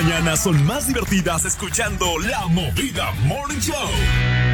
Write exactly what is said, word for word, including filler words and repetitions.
mañanas son más divertidas escuchando La Movida Morning Show.